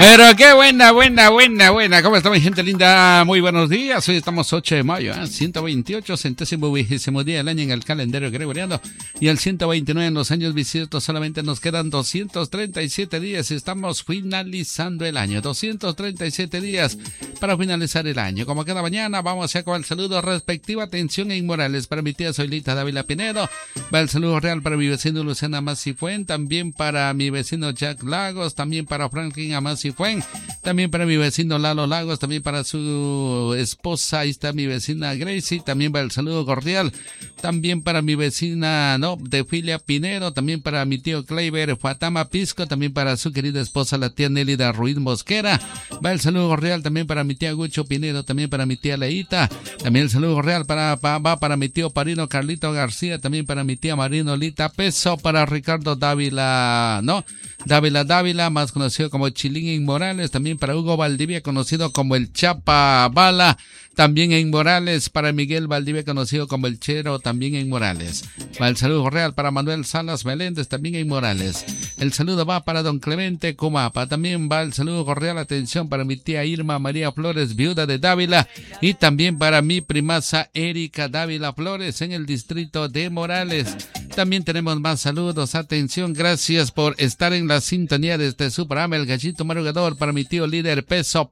Pero qué buena. ¿Cómo está mi gente linda? Muy buenos días. Hoy estamos 8 de mayo, 128, 120º día del año en el calendario gregoriano. Y el 129 en los años bisiestos. Solamente nos quedan 237 días y estamos finalizando el año. 237 días para finalizar el año. Como cada mañana, vamos ya con el saludo respectivo. Atención en Morales para mi tía Zoilita Dávila Pinedo. Va el saludo real para mi vecino Luciana Macifuen. También para mi vecino Jack Lagos. También para Franklin Amacifuen. También para mi vecino Lalo Lagos. También para su esposa. Ahí está mi vecina Gracie. También va el saludo cordial. También para mi vecina, de Filia Pinedo. También para mi tío Kleiber Fatama Pisco. También para su querida esposa, la tía Nélida Ruiz Mosquera. Va el saludo cordial también para mi tía Gucho Pinedo. También para mi tía Leita. También el saludo cordial va para mi tío Parino Carlito García. También para mi tía Marino Lita Peso. Para Ricardo Dávila, Dávila, más conocido como Chilín en Morales. También para Hugo Valdivia, conocido como el Chapa Bala. También en Morales, para Miguel Valdivia, conocido como el Chero, también en Morales. Va el saludo real para Manuel Salas Meléndez, también en Morales. El saludo va para don Clemente Comapa. También va el saludo cordial, atención, para mi tía Irma María Flores, viuda de Dávila. Y también para mi primaza Erika Dávila Flores, en el distrito de Morales. También tenemos más saludos, atención, gracias por estar en la sintonía de este su programa, El Gallito Madrugador, para mi tío líder Peso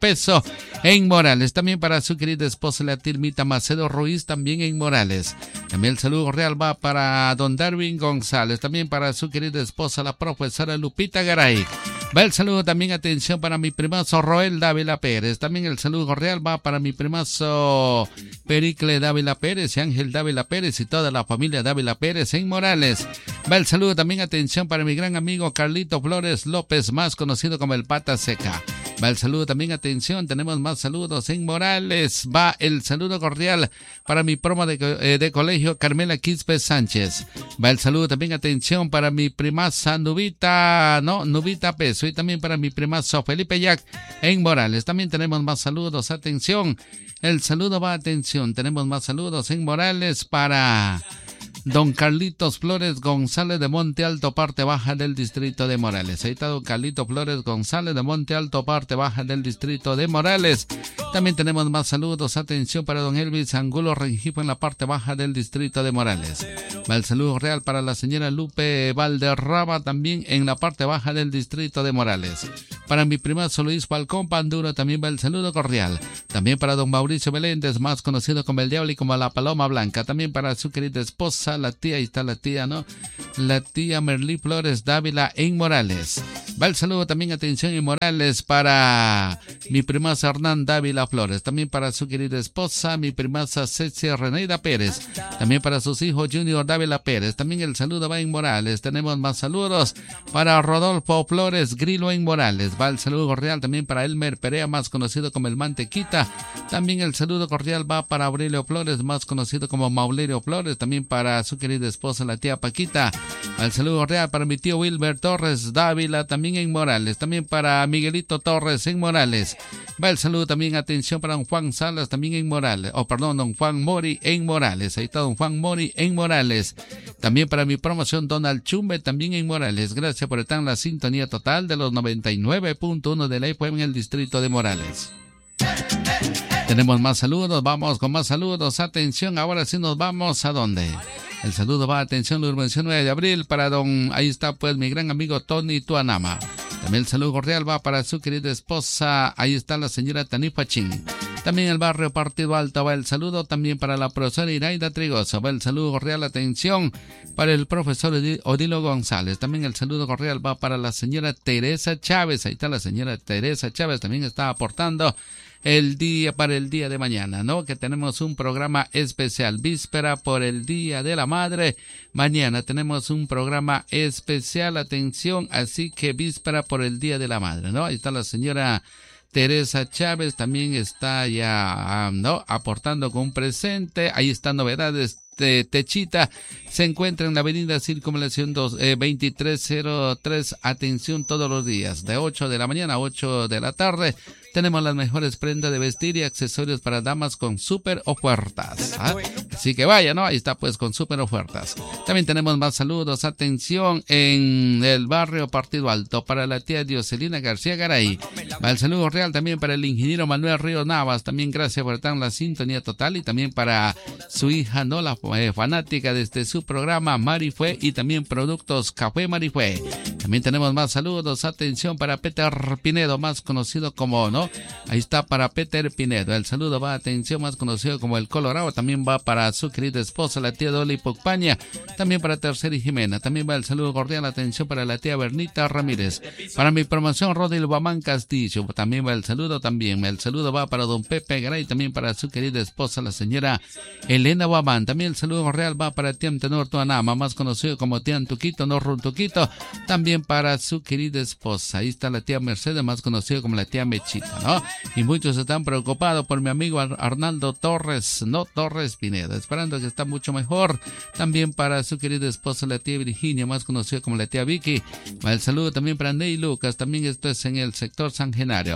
en Morales. También para su querida esposa, la Tirmita Macedo Ruiz, también en Morales. También el saludo real va para don Darwin González, también para su querida esposa, la profesora Lupita Garay. Va el saludo también, atención, para mi primazo Roel Dávila Pérez. También el saludo real va para mi primazo Pericle Dávila Pérez y Ángel Dávila Pérez y toda la familia Dávila Pérez en Morales. Va el saludo también, atención, para mi gran amigo Carlito Flores López, más conocido como el Pata Seca. Va el saludo también, atención, tenemos más saludos en Morales. Va el saludo cordial para mi promo de colegio Carmela Quispe Sánchez. Va el saludo también, atención, para mi primaza Nubita Peso. Y también para mi primazo Felipe Yac en Morales. También tenemos más saludos, atención. El saludo va, atención, tenemos más saludos en Morales para don Carlitos Flores González de Monte Alto, parte baja del distrito de Morales. Ahí está don Carlitos Flores González de Monte Alto, parte baja del distrito de Morales. También tenemos más saludos, atención, para don Elvis Angulo Rengifo en la parte baja del distrito de Morales. Va el saludo real para la señora Lupe Valderrama, también en la parte baja del distrito de Morales. Para mi primazo Luis Falcón Panduro también va el saludo cordial. También para don Mauricio Meléndez, más conocido como el Diablo y como la Paloma Blanca. También para su querida esposa, la tía, ahí está la tía, la tía Merlí Flores Dávila en Morales. Va el saludo también, atención, en Morales para mi primaza Hernán Dávila Flores. También para su querida esposa, mi primaza Cecia Reneida Pérez. También para sus hijos Junior Dávila Pérez. También el saludo va en Morales. Tenemos más saludos para Rodolfo Flores Grilo en Morales. Va el saludo cordial también para Elmer Perea, más conocido como el Mantequita. También el saludo cordial va para Aurelio Flores, más conocido como Maulerio Flores. También para su querida esposa, la tía Paquita. El saludo cordial para mi tío Wilber Torres Dávila, también en Morales. También para Miguelito Torres en Morales. Va el saludo también, atención, para don Juan Salas, también en Morales. Don Juan Mori en Morales. Ahí está don Juan Mori en Morales. También para mi promoción Donald Chumbe, también en Morales. Gracias por estar en la sintonía total de los 99.1 de la FM en el distrito de Morales. Tenemos más saludos, vamos con más saludos. Atención, ahora sí nos vamos a dónde. El saludo va, atención, la Urbanización 9 de abril para ahí está pues mi gran amigo Tony Tuanama. También el saludo cordial va para su querida esposa, ahí está la señora Tanifa Chin. También el barrio Partido Alto va el saludo, también para la profesora Iraida Trigoso, va el saludo cordial, atención, para el profesor Odilo González. También el saludo cordial va para la señora Teresa Chávez, ahí está la señora Teresa Chávez, también está aportando para el día de mañana, que tenemos un programa especial, víspera por el Día de la Madre. Mañana tenemos un programa especial, atención, así que víspera por el Día de la Madre, Ahí está la señora Teresa Chávez, también está ya, aportando con un presente. Ahí están novedades. Techita se encuentra en la avenida Circunvalación 2303. Atención, todos los días de 8 de la mañana a 8 de la tarde. tenemos las mejores prendas de vestir y accesorios para damas con súper ofertas. Así que vaya, ¿no? Ahí está pues con súper ofertas. También tenemos más saludos, atención, en el barrio Partido Alto para la tía Dioselina García Garay. Va el saludo real también para el ingeniero Manuel Río Navas, también gracias por estar en la sintonía total, y también para su hija, ¿no? La fanática desde su programa Marifue, y también productos Café Marifue. También tenemos más saludos, atención para Peter Pinedo, más conocido como, ¿no? Ahí está para Peter Pinedo. El saludo va, atención, más conocido como el Colorado. También va para su querida esposa, la tía Dolly Pucpaña. También para Tercer y Jimena. También va el saludo cordial, atención para la tía Bernita Ramírez. Para mi promoción, Rodil Guamán Castillo. También va el saludo, el saludo va para don Pepe Garay. También para su querida esposa, la señora Elena Guamán. También el saludo cordial va para Tiam Tenor Tuanama, más conocido como Tian Tuquito, no Runtuquito. También para su querida esposa. Ahí está la tía Mercedes, más conocido como la tía Mechita, ¿no? Y muchos están preocupados por mi amigo Arnaldo Torres, no Torres Pinedo, esperando que está mucho mejor. También para su querida esposa, la tía Virginia, más conocida como la tía Vicky. El saludo también para Ney Lucas. También esto es en el sector San Genario.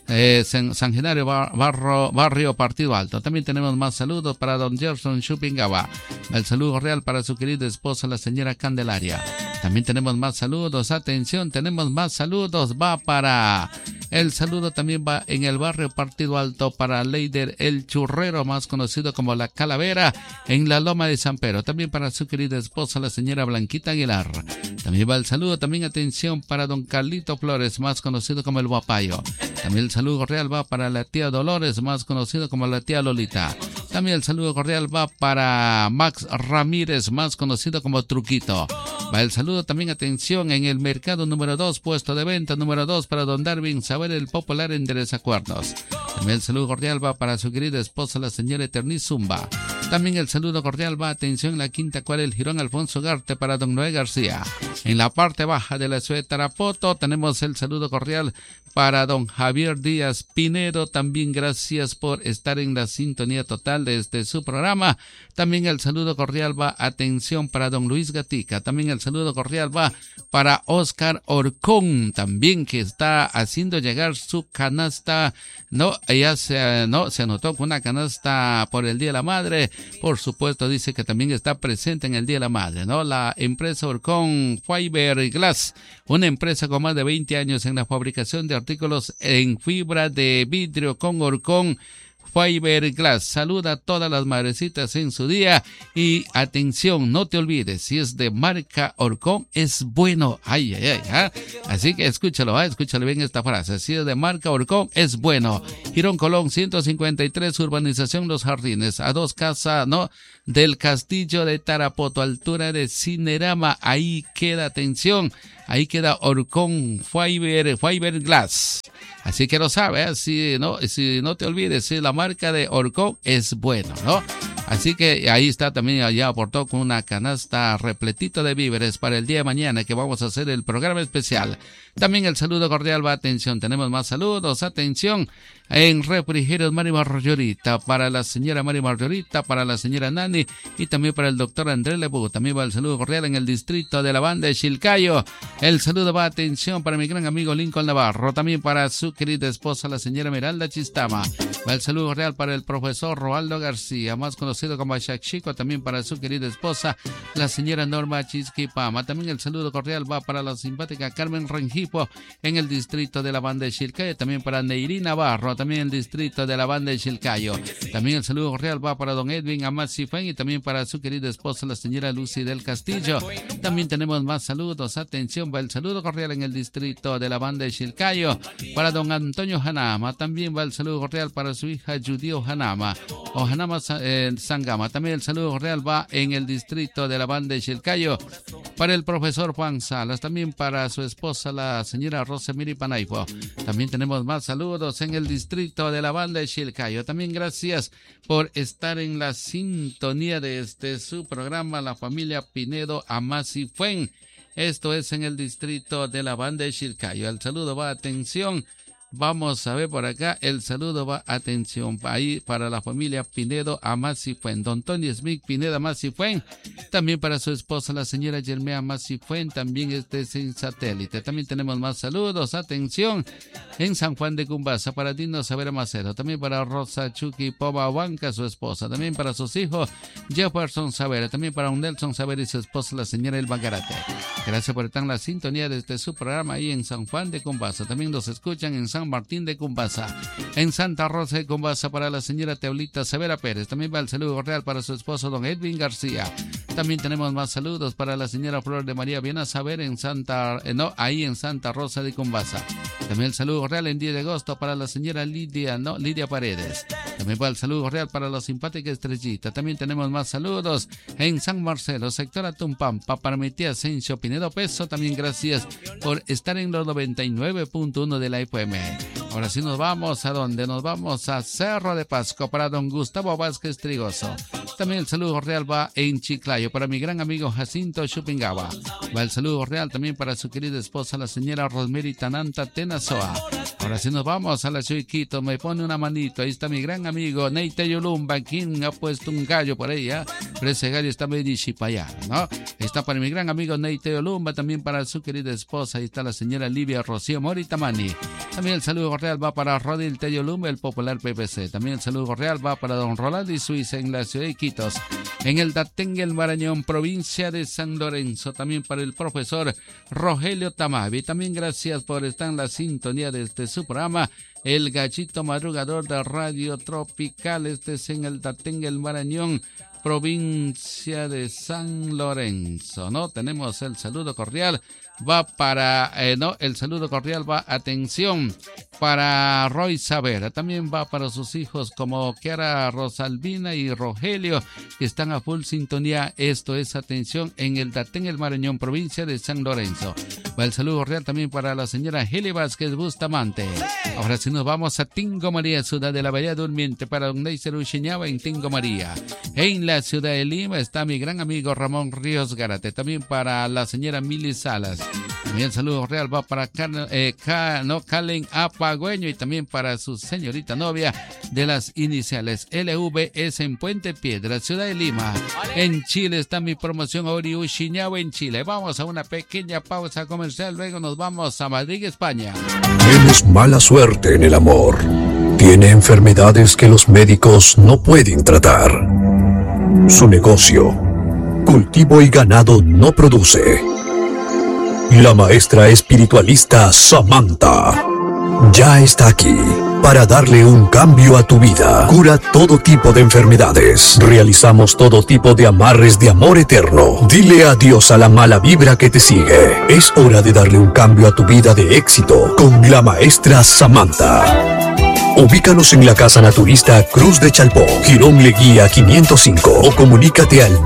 San Genario, barrio Partido Alto. También tenemos más saludos para don Gerson Chupingaba. El saludo real para su querida esposa, la señora Candelaria. También tenemos más saludos, atención, tenemos más saludos, va para... El saludo también va en el barrio Partido Alto para Leider el Churrero, más conocido como La Calavera, en la Loma de San Pedro. También para su querida esposa, la señora Blanquita Aguilar. También va el saludo, también atención para don Carlito Flores, más conocido como el Guapayo. También el saludo real va para la tía Dolores, más conocido como la tía Lolita. También el saludo cordial va para Max Ramírez, más conocido como Truquito. Va el saludo también, atención, en el mercado número 2, puesto de venta número 2 para don Darwin Saber, el popular enderezacuernos. También el saludo cordial va para su querida esposa, la señora Eterniz Zumba. También el saludo cordial va, atención, en la quinta cuadra el Girón Alfonso Garte para don Noé García. En la parte baja de la ciudad de Tarapoto tenemos el saludo cordial para don Javier Díaz Pinedo. También gracias por estar en la sintonía total desde su programa. También el saludo cordial va, atención, para don Luis Gatica. También el saludo cordial va para Oscar Orcón, también, que está haciendo llegar su canasta. Se anotó con una canasta por el Día de la Madre. Por supuesto, dice que también está presente en el Día de la Madre, ¿no? La empresa Orcón Fiberglass, una empresa con más de 20 años en la fabricación de artículos en fibra de vidrio con Orcón Fiberglass. Saluda a todas las madrecitas en su día, y atención, no te olvides, si es de marca Orcón es bueno. Así que escúchalo bien esta frase: si es de marca Orcón es bueno. Girón Colón 153, urbanización Los Jardines, a 2 casas, del Castillo de Tarapoto, altura de Cinerama. Ahí queda, atención, ahí queda Orcón Fiberglass. Así que lo sabes, si no te olvides, si la marca de Orcón es bueno, ¿no? Así que ahí está, también allá aportó con una canasta repletita de víveres para el día de mañana, que vamos a hacer el programa especial. También el saludo cordial va, atención, tenemos más saludos, atención, en Refrigerios Mari Marjorita, para la señora Mari Marjorita, para la señora Nani, y también para el doctor Andrés Lebu. También va el saludo cordial en el distrito de la Banda de Chilcayo. El saludo va, atención, para mi gran amigo Lincoln Navarro, también para su querida esposa, la señora Miralda Chistama. Va el saludo cordial para el profesor Roaldo García, más conocido como Shakshico, también para su querida esposa, la señora Norma Chisquipama. También el saludo cordial va para la simpática Carmen Rengipo, en el distrito de la Banda de Chilcayo. También para Neyri Navarro, también en el distrito de la Banda de Chilcayo. También el saludo cordial va para don Edwin Amasifén, y también para su querida esposa, la señora Lucy del Castillo. También tenemos más saludos, atención, va el saludo cordial en el distrito de la Banda de Chilcayo para don Antonio Hanama. También va el saludo cordial para su hija Judy Hanama Sangama. También el saludo cordial va en el distrito de la Banda de Chilcayo para el profesor Juan Salas. También para su esposa, la señora Rosemary Panaifo. También tenemos más saludos en el distrito de la Banda de Chilcayo. También gracias por estar en la sintonía de su programa, la familia Pinedo Amasifuen. Esto es en el distrito de la Banda de Chilcayo. El saludo va, atención, Vamos a ver por acá, el saludo va, atención, ahí para la familia Pinedo Amasifuen, don Tony Smith Pinedo Amasifuen, también para su esposa la señora Yermea Amasifuen, también en satélite. También tenemos más saludos, atención, en San Juan de Cumbasa, para Dino Savera Macedo, también para Rosa Chucky Pova Huanca, su esposa, también para sus hijos Jefferson Savera, también para un Nelson Savera y su esposa la señora Elba Garate. Gracias por estar en la sintonía desde su programa ahí en San Juan de Cumbasa. También los escuchan en San Martín de Cumbasa, en Santa Rosa de Cumbasa para la señora Teolita Severa Pérez. También va el saludo cordial para su esposo don Edwin García. También tenemos más saludos para la señora Flor de María Viena Saber en ahí en Santa Rosa de Cumbasa. También el saludo cordial en 10 de agosto para la señora Lidia Paredes. También va el saludo cordial para la simpática Estrellita. También tenemos más saludos en San Marcelo, sector Atumpampa, para mi tía Asensio Pinedo Peso. También gracias por estar en los 99.1 de la FM. Ahora sí nos vamos, ¿a dónde? Nos vamos a Cerro de Pasco para don Gustavo Vázquez Trigoso. También el saludo real va en Chiclayo para mi gran amigo Jacinto Chupingawa. Va el saludo real también para su querida esposa la señora Rosemary Tananta Tenazoa. Ahora sí nos vamos a la Chuiquito, me pone una manito, ahí está mi gran amigo Neite Yolumba, quien ha puesto un gallo por ella, pero ese gallo está medio chipayano, ¿no? Está para mi gran amigo Neite Yolumba, también para su querida esposa, ahí está la señora Livia Rocío Moritamani. También el saludo real va para Rodil Teyolumba, el popular PPC. También el saludo real va para don Rolando y Suiza en la ciudad de Iquitos, en el Datengue, el Marañón, provincia de San Lorenzo. También para el profesor Rogelio Tamavi. También gracias por estar en la sintonía de su programa, el Gallito Madrugador de Radio Tropical. Este es en el Datengue, el Marañón, provincia de San Lorenzo, ¿no? Tenemos el saludo cordial, va para, el saludo cordial va, atención, para Roy Savera, también va para sus hijos como Kiara Rosalvina y Rogelio, que están a full sintonía. Esto es, atención, en el Datén, el Marañón, provincia de San Lorenzo. Va el saludo cordial también para la señora Heli Vázquez Bustamante. Ahora sí nos vamos a Tingo María, ciudad de la Bahía Durmiente, para don Neiser Uchiñaba en Tingo María. En la ciudad de Lima está mi gran amigo Ramón Ríos Garate, también para la señora Mili Salas. También el saludo real va para Calen Apagüeño y también para su señorita novia de las iniciales LVS en Puente Piedra, ciudad de Lima. En Chile está mi promoción Ori Uchiñao en Chile. Vamos a una pequeña pausa comercial, luego nos vamos a Madrid, España. Tienes mala suerte en el amor. Tiene enfermedades que los médicos no pueden tratar. Su negocio, cultivo y ganado, no produce. La maestra espiritualista Samantha ya está aquí para darle un cambio a tu vida. Cura todo tipo de enfermedades. Realizamos todo tipo de amarres de amor eterno. Dile adiós a la mala vibra que te sigue. Es hora de darle un cambio a tu vida de éxito con la maestra Samantha. Ubícanos en la Casa Naturista Cruz de Chalpó, Girón Leguía 505, o comunícate al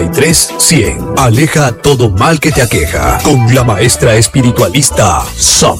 959-143-100. Aleja todo mal que te aqueja con la maestra espiritualista Samantha.